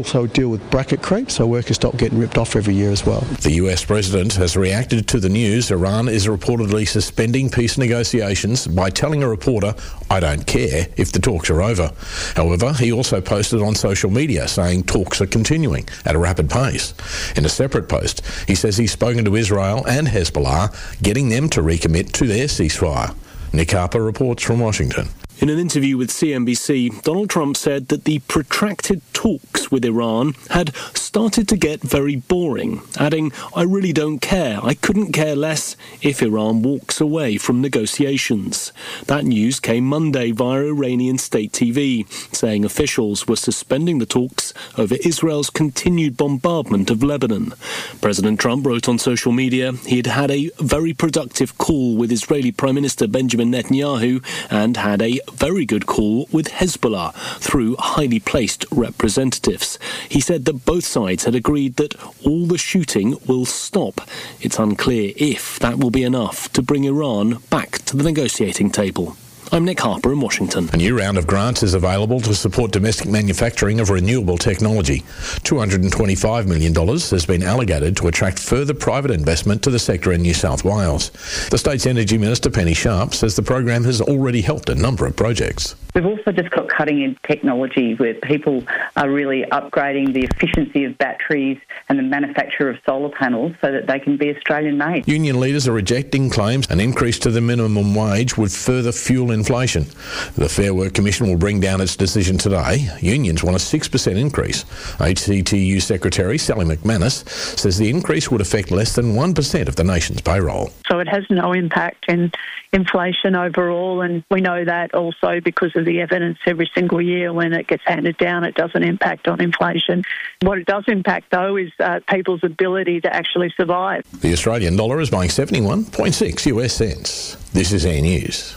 Also deal with bracket creep, so workers stop getting ripped off every year as well. The US president has reacted to the news Iran is reportedly suspending peace negotiations by telling a reporter, "I don't care if the talks are over." However, he also posted on social media saying talks are continuing at a rapid pace. In a separate post, he says he's spoken to Israel and Hezbollah, getting them to recommit to their ceasefire. Nick Harper reports from Washington. In an interview with CNBC, Donald Trump said that the protracted talks with Iran had started to get very boring, adding, "I really don't care. I couldn't care less if Iran walks away from negotiations." That news came Monday via Iranian state TV, saying officials were suspending the talks over Israel's continued bombardment of Lebanon. President Trump wrote on social media he had had a very productive call with Israeli Prime Minister Benjamin Netanyahu and had a very good call with Hezbollah through highly placed representatives. He said that both sides had agreed that all the shooting will stop. It's unclear if that will be enough to bring Iran back to the negotiating table. I'm Nick Harper in Washington. A new round of grants is available to support domestic manufacturing of renewable technology. $225 million has been allocated to attract further private investment to the sector in New South Wales. The state's Energy Minister, Penny Sharp, says the program has already helped a number of projects. We've also just got cutting-edge technology where people are really upgrading the efficiency of batteries and the manufacture of solar panels so that they can be Australian-made. Union leaders are rejecting claims an increase to the minimum wage would further fuel inflation. The Fair Work Commission will bring down its decision today. Unions want a 6% increase. ACTU Secretary Sally McManus says the increase would affect less than 1% of the nation's payroll. So it has no impact in inflation overall, and we know that also because of the evidence every single year when it gets handed down, it doesn't impact on inflation. What it does impact, though, is people's ability to actually survive. The Australian dollar is buying 71.6 US cents. This is Air News.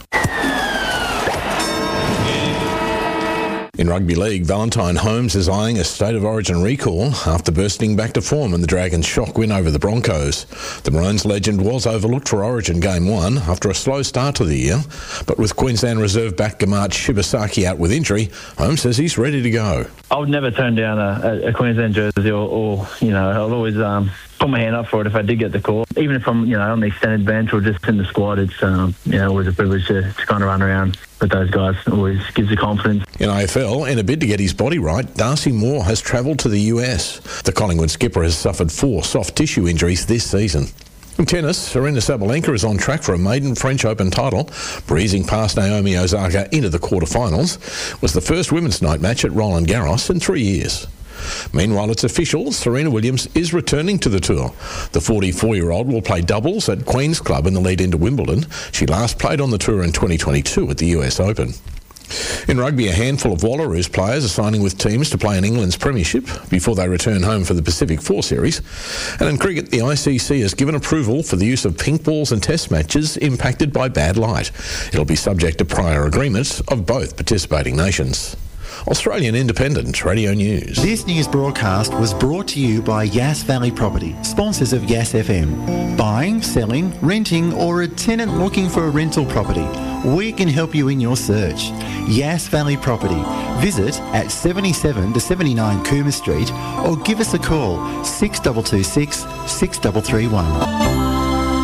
In rugby league, Valentine Holmes is eyeing a State of Origin recall after bursting back to form in the Dragons' shock win over the Broncos. The Maroons legend was overlooked for Origin Game 1 after a slow start to the year, but with Queensland reserve back Gamat Shibasaki out with injury, Holmes says he's ready to go. I would never turn down a Queensland jersey or I'll always put my hand up for it if I did get the call. Even if I'm, on the extended bench or just in the squad, it's, always a privilege to kind of run around with those guys. It always gives you confidence. In AFL, in a bid to get his body right, Darcy Moore has travelled to the US. The Collingwood skipper has suffered 4 soft tissue injuries this season. In tennis, Aryna Sabalenka is on track for a maiden French Open title. Breezing past Naomi Osaka into the quarterfinals was the first women's night match at Roland Garros in 3 years. Meanwhile, it's official, Serena Williams is returning to the tour. The 44-year-old will play doubles at Queen's Club in the lead into Wimbledon. She last played on the tour in 2022 at the US Open. In rugby, a handful of Wallaroos players are signing with teams to play in England's Premiership before they return home for the Pacific 4 Series. And in cricket, the ICC has given approval for the use of pink balls in test matches impacted by bad light. It'll be subject to prior agreements of both participating nations. Australian Independent Radio News. This news broadcast was brought to you by Yass Valley Property, sponsors of Yass FM. Buying, selling, renting, or a tenant looking for a rental property, we can help you in your search. Yass Valley Property. Visit at 77 to 79 Coomer Street or give us a call 6226 6331.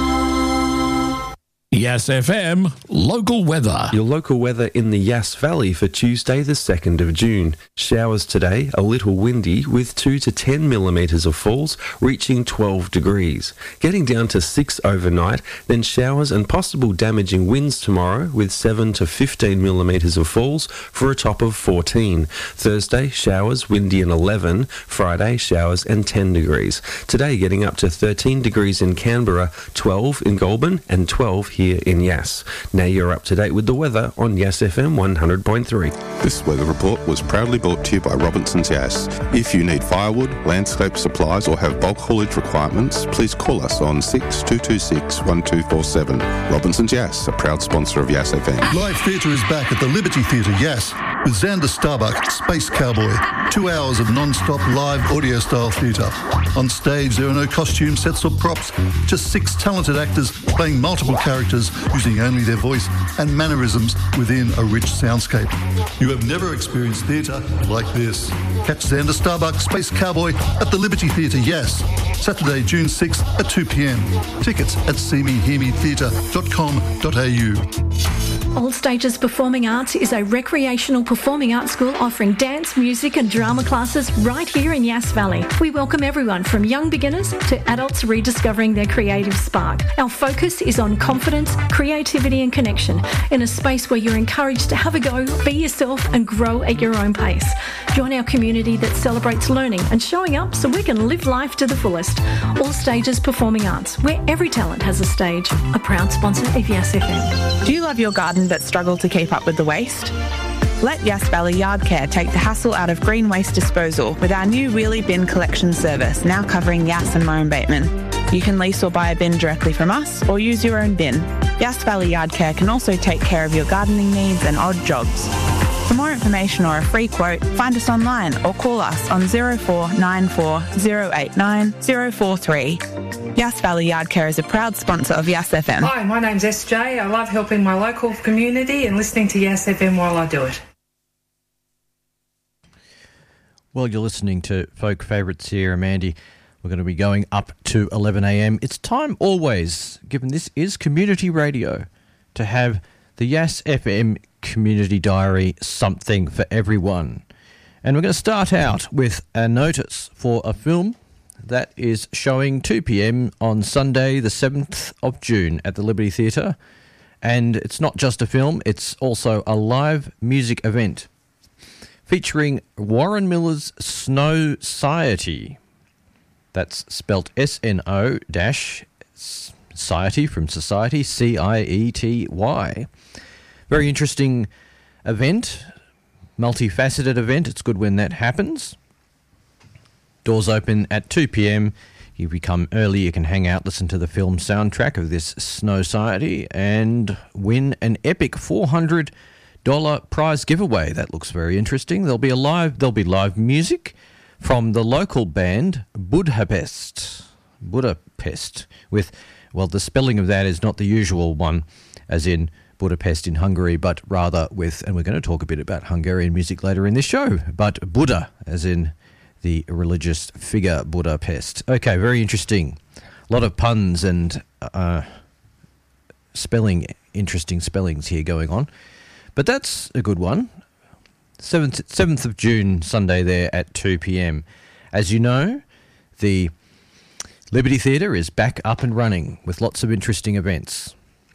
Yass FM local weather. Your local weather in the Yass Valley for Tuesday the 2nd of June. Showers today, a little windy with 2 to 10 millimetres of falls reaching 12 degrees. Getting down to 6 overnight, then showers and possible damaging winds tomorrow with 7 to 15 millimetres of falls for a top of 14. Thursday, showers, windy and 11. Friday, showers and 10 degrees. Today getting up to 13 degrees in Canberra, 12 in Goulburn and 12 here in Yass. Now you're up to date with the weather on Yass FM 100.3. This weather report was proudly brought to you by Robinson's Yass. If you need firewood, landscape supplies or have bulk haulage requirements, please call us on 6226 1247. Robinson's Yass, a proud sponsor of Yass FM. Live theatre is back at the Liberty Theatre, Yass. with Xander Starbuck, Space Cowboy. 2 hours of non-stop live audio-style theatre. On stage, there are no costume sets or props, just 6 talented actors playing multiple characters using only their voice and mannerisms within a rich soundscape. You have never experienced theatre like this. Catch Xander Starbuck, Space Cowboy at the Liberty Theatre, Yass, Saturday, June 6th at 2 p.m. Tickets at seemehearmetheatre.com.au. All Stages Performing Arts is a recreational performing arts school offering dance, music and drama classes right here in Yass Valley. We welcome everyone from young beginners to adults rediscovering their creative spark. Our focus is on confidence, creativity and connection in a space where you're encouraged to have a go, be yourself and grow at your own pace. Join our community that celebrates learning and showing up so we can live life to the fullest. All Stages Performing Arts, where every talent has a stage. A proud sponsor of Yass FM. Do you love your garden but struggle to keep up with the waste? Let Yass Valley Yard Care take the hassle out of green waste disposal with our new wheelie bin collection service, now covering Yass and Murrum Bateman. You can lease or buy a bin directly from us or use your own bin. Yass Valley Yard Care can also take care of your gardening needs and odd jobs. For more information or a free quote, find us online or call us on 0494 089 043. Yass Valley Yard Care is a proud sponsor of Yass FM. Hi, my name's SJ. I love helping my local community and listening to Yass FM while I do it. Well, you're listening to Folk Favourites here. I'm Andy. We're going to be going up to 11 a.m. It's time always, given this is community radio, to have the Yass FM Community Diary, something for everyone. And we're going to start out with a notice for a film that is showing 2 p.m. on Sunday, the 7th of June at the Liberty Theatre. And it's not just a film, it's also a live music event featuring Warren Miller's Snow-Ciety. That's spelt SNO-Society from Society, C-I-E-T-Y. Very interesting event, multifaceted event. It's good when that happens. Doors open at 2 p.m. You become early, you can hang out, listen to the film soundtrack of this Snow-Ciety and win an epic $400 prize giveaway. That looks very interesting. There'll be live music from the local band Budapest with, well, the spelling of that is not the usual one, as in Budapest in Hungary, but rather with, and we're going to talk a bit about Hungarian music later in this show, but Buddha, as in the religious figure Budapest. Okay, very interesting. A lot of puns and interesting spellings here going on. But that's a good one. 7th of June, Sunday there at 2 p.m. As you know, the Liberty Theatre is back up and running with lots of interesting events.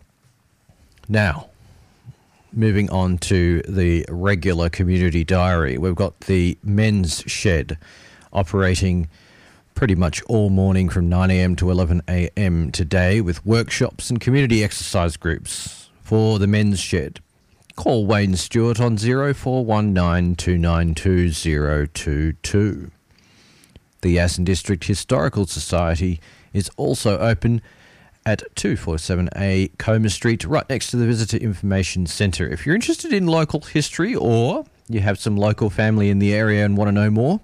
Now, moving on to the regular community diary, we've got the Men's Shed operating pretty much all morning from 9 a.m. to 11 a.m. today with workshops and community exercise groups for the Men's Shed. Call Wayne Stewart on 0419 292 022. The Yass District Historical Society is also open at 247A Comer Street, right next to the Visitor Information Centre. If you're interested in local history or you have some local family in the area and want to know more,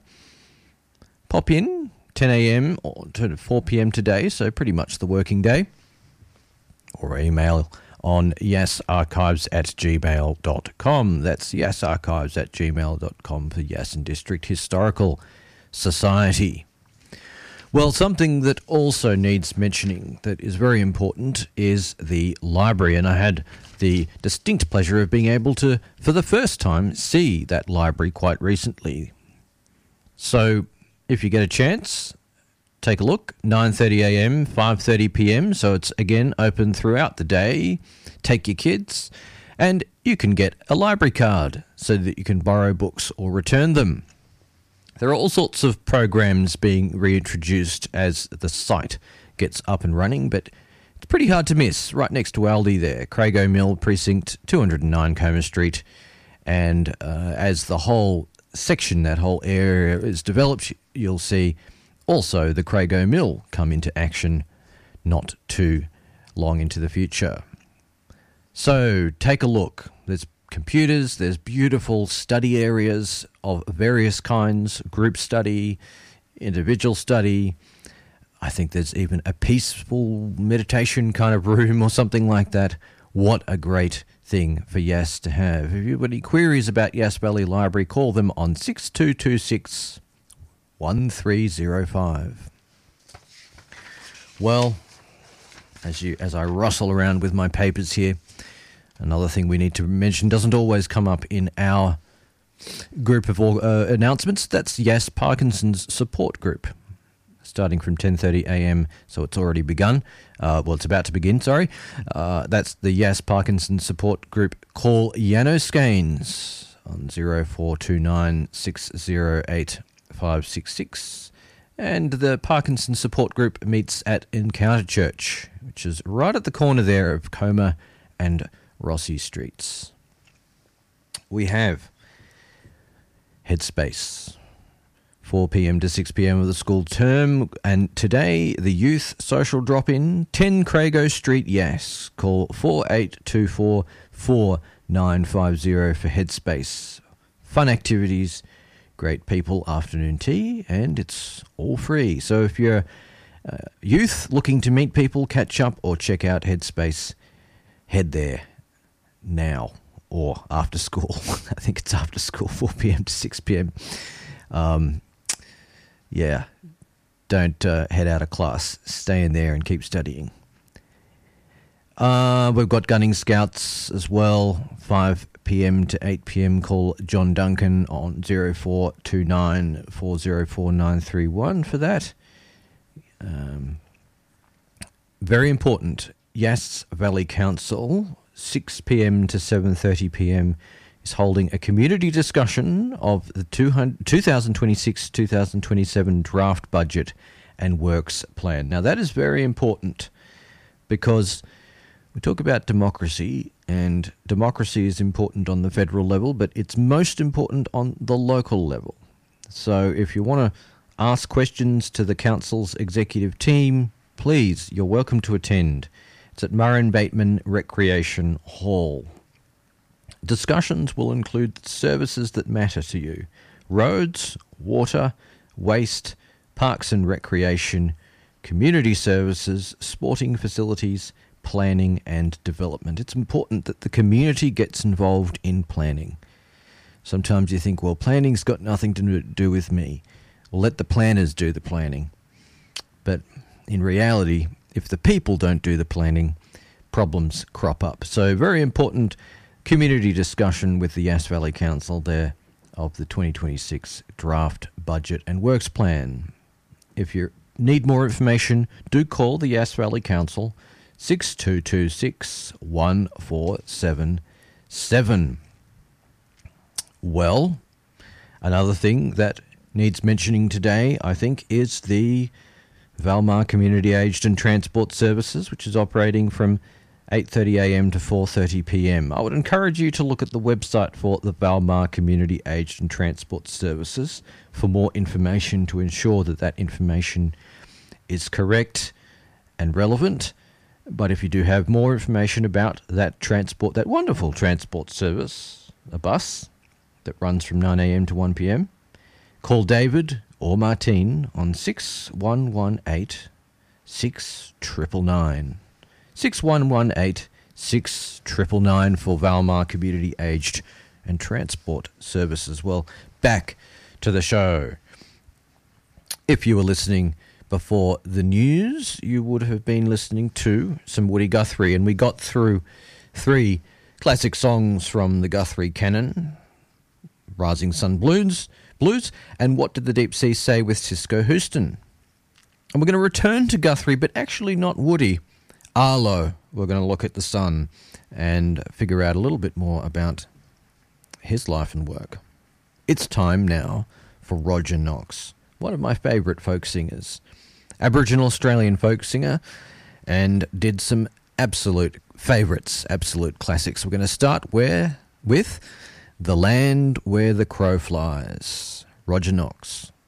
pop in 10 a.m. to 4 p.m. today, so pretty much the working day, or email on yassarchives@gmail.com. That's yassarchives@gmail.com for Yass District Historical Society. Well, something that also needs mentioning that is very important is the library, and I had the distinct pleasure of being able to, for the first time, see that library quite recently. So, if you get a chance, take a look. 9:30 a.m, 5:30 p.m, so it's again open throughout the day. Take your kids, and you can get a library card so that you can borrow books or return them. There are all sorts of programs being reintroduced as the site gets up and running, but it's pretty hard to miss. Right next to Aldi there, Crago Mill, Precinct 209 Comer Street. And as the whole section, that whole area is developed, you'll see also the Crago Mill come into action not too long into the future. So take a look. There's computers. There's beautiful study areas of various kinds, group study, individual study. I think there's even a peaceful meditation kind of room or something like that. What a great thing for Yass to have. If you've got any queries about Yass Valley Library, call them on 6226 1305. Well, as I rustle around with my papers here, another thing we need to mention doesn't always come up in our group of announcements. That's Yass Parkinson's Support Group, starting from 10:30 a.m, so it's already begun. It's about to begin, sorry. That's the Yass Parkinson Support Group. Call Yano Skanes on 0429 608 566. And the Parkinson Support Group meets at Encounter Church, which is right at the corner there of Coma and Rossi Streets. We have Headspace, 4 p.m. to 6 p.m. of the school term. And today, the youth social drop-in, 10 Crago Street, Yass. Call 4824 4950 for Headspace. Fun activities, great people, afternoon tea, and it's all free. So if you're youth looking to meet people, catch up, or check out Headspace, head there now or after school. I think it's after school, 4 p.m. to 6 p.m. Yeah, don't head out of class. Stay in there and keep studying. We've got Gunning Scouts as well, 5 p.m. to 8 p.m. Call John Duncan on 0429 404 931 for that. Very important, Yass Valley Council, 6 p.m. to 7:30 p.m. is holding a community discussion of the 2026-2027 draft budget and works plan. Now, that is very important because we talk about democracy, and democracy is important on the federal level, but it's most important on the local level. So if you want to ask questions to the council's executive team, please, you're welcome to attend. It's at Murrin Bateman Recreation Hall. Discussions will include services that matter to you: roads, water, waste, parks and recreation, community services, sporting facilities, planning and development. It's important that the community gets involved in planning. Sometimes you think, well, planning's got nothing to do with me. Well, let the planners do the planning. But in reality, if the people don't do the planning, problems crop up. So very important community discussion with the Yass Valley Council there of the 2026 draft budget and works plan. If you need more information, do call the Yass Valley Council, 6226 1477. Well, another thing that needs mentioning today, I think, is the Valmar Community Aged and Transport Services, which is operating from 8:30 a.m. to 4:30 p.m. I would encourage you to look at the website for the Valmar Community Aged and Transport Services for more information to ensure that that information is correct and relevant. But if you do have more information about that transport, that wonderful transport service, a bus that runs from 9 a.m. to 1 p.m., call David or Martine on 6118 6999. 6118 6999 for Valmar Community Aged and Transport Services. Well, back to the show. If you were listening before the news, you would have been listening to some Woody Guthrie, and we got through 3 classic songs from the Guthrie canon: Rising Sun Blues, and What Did the Deep Sea Say with Cisco Houston. And we're going to return to Guthrie, but actually not Woody. Arlo. We're going to look at the sun and figure out a little bit more about his life and work. It's time now for Roger Knox, one of my favourite folk singers. Aboriginal Australian folk singer, and did some absolute favourites, absolute classics. We're going to start with The Land Where the Crow Flies. Roger Knox.